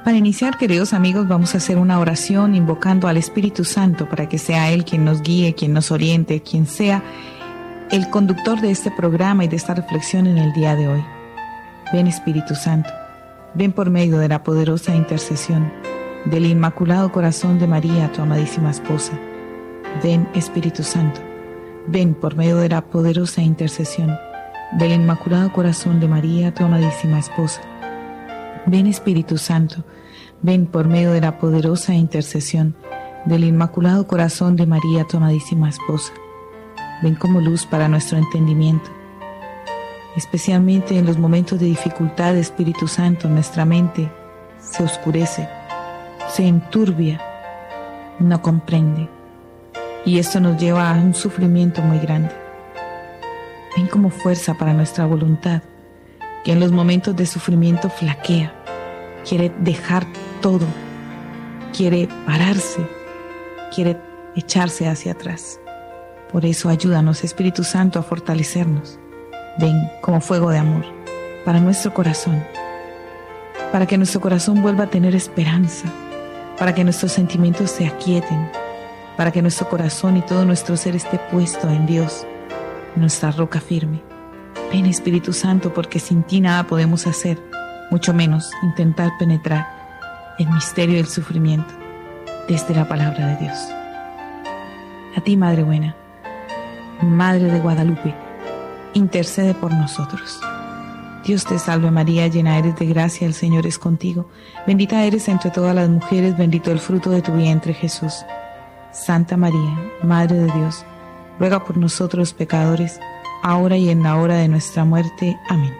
Para iniciar, queridos amigos, vamos a hacer una oración invocando al Espíritu Santo para que sea Él quien nos guíe, quien nos oriente, quien sea el conductor de este programa y de esta reflexión en el día de hoy. Ven, Espíritu Santo, ven por medio de la poderosa intercesión del Inmaculado Corazón de María, tu amadísima esposa. Ven, Espíritu Santo, ven por medio de la poderosa intercesión del Inmaculado Corazón de María, tu amadísima esposa. Ven, Espíritu Santo, ven por medio de la poderosa intercesión del Inmaculado Corazón de María, tu amadísima esposa. Ven como luz para nuestro entendimiento. Especialmente en los momentos de dificultad, Espíritu Santo, nuestra mente se oscurece, se enturbia, no comprende. Y esto nos lleva a un sufrimiento muy grande. Ven como fuerza para nuestra voluntad, que en los momentos de sufrimiento flaquea, quiere dejar todo, quiere pararse, quiere echarse hacia atrás. Por eso ayúdanos, Espíritu Santo, a fortalecernos. Ven como fuego de amor para nuestro corazón, para que nuestro corazón vuelva a tener esperanza, para que nuestros sentimientos se aquieten, para que nuestro corazón y todo nuestro ser esté puesto en Dios, nuestra roca firme. Ven, Espíritu Santo, porque sin ti nada podemos hacer, mucho menos intentar penetrar el misterio del sufrimiento desde la palabra de Dios. A ti, Madre buena, Madre de Guadalupe, intercede por nosotros. Dios te salve María, llena eres de gracia, el Señor es contigo. Bendita eres entre todas las mujeres, bendito el fruto de tu vientre, Jesús. Santa María, Madre de Dios, ruega por nosotros pecadores, ahora y en la hora de nuestra muerte. Amén.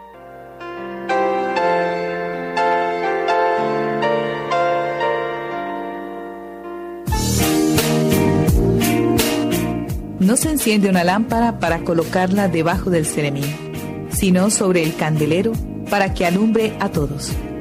No se enciende una lámpara para colocarla debajo del ceремín, sino sobre el candelero para que alumbre a todos.